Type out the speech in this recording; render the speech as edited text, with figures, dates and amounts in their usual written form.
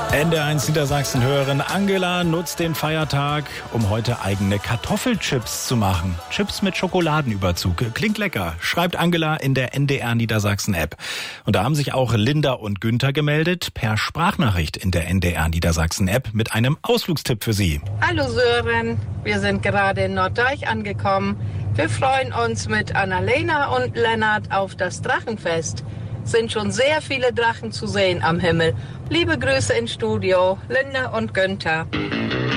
NDR1 Niedersachsen hören. Angela nutzt den Feiertag, um heute eigene Kartoffelchips zu machen. Chips mit Schokoladenüberzug. Klingt lecker, schreibt Angela in der NDR Niedersachsen App. Und da haben sich auch Linda und Günther gemeldet per Sprachnachricht in der NDR Niedersachsen App mit einem Ausflugstipp für Sie. Hallo Sören, wir sind gerade in Norddeich angekommen. Wir freuen uns mit Annalena und Lennart auf das Drachenfest. Sind schon sehr viele Drachen zu sehen am Himmel. Liebe Grüße ins Studio, Linda und Günther.